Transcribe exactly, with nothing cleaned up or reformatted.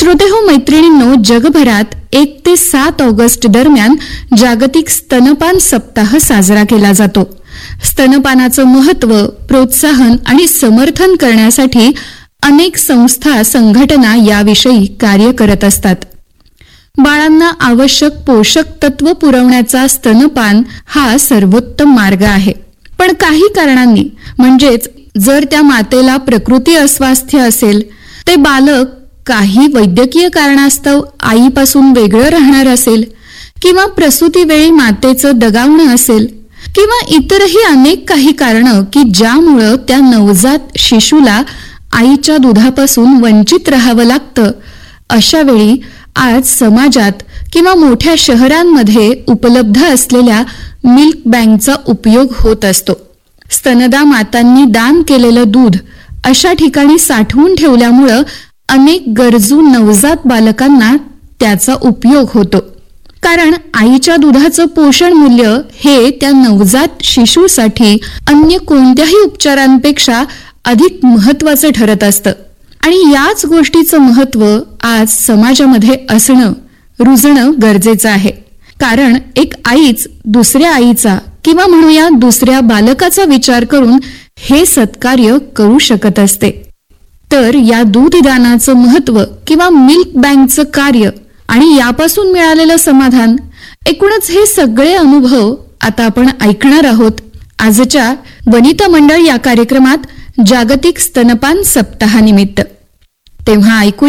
श्रोतेहो मैत्रिणींनो, जगभरात एक ते सात ऑगस्ट दरम्यान जागतिक स्तनपान सप्ताह साजरा केला जातो. स्तनपानाचं महत्त्व, प्रोत्साहन आणि समर्थन करण्यासाठी अनेक संस्था, संघटना याविषयी कार्य करत असतात. बाळांना आवश्यक पोषक तत्व पुरवण्याचा स्तनपान हा सर्वोत्तम मार्ग आहे. पण काही कारणांनी, म्हणजेच जर त्या मातेला प्रकृती अस्वास्थ्य असेल, ते बालक काही वैद्यकीय कारणास्तव आईपासून वेगळं राहणार असेल, किंवा प्रसूतीवेळी मातेचं दगावणं असेल, किंवा इतरही अनेक काही कारणं की ज्यामुळं त्या नवजात शिशूला आईच्या दुधापासून वंचित राहावं लागतं, अशा वेळी आज समाजात किंवा मोठ्या शहरांमध्ये उपलब्ध असलेल्या मिल्क बँकचा उपयोग होत असतो. स्तनदा मातांनी दान केलेलं दूध अशा ठिकाणी साठवून ठेवल्यामुळं अनेक गरजू नवजात बालकांना त्याचा उपयोग होतो. कारण आईच्या दुधाचं पोषण मूल्य हे त्या नवजात शिशूसाठी अन्य कोणत्याही उपचारांपेक्षा अधिक महत्त्वाचं ठरत असतं. आणि याच गोष्टीचं महत्त्व आज समाजामध्ये असणं, रुजणं गरजेचं आहे. कारण एक आईच दुसऱ्या आईचा किंवा म्हणूया दुसऱ्या बालकाचा विचार करून हे सत्कार्य करू शकत असते. तर या दूधदानाचं महत्त्व किंवा मिल्क बँकचं कार्य आणि यापासून मिळालेलं समाधान, एकूणच हे सगळे अनुभव आता आपण ऐकणार आहोत आजच्या वनिता मंडळ या कार्यक्रमात जागतिक स्तनपान सप्ताहानिमित्त. तेव्हा ऐकू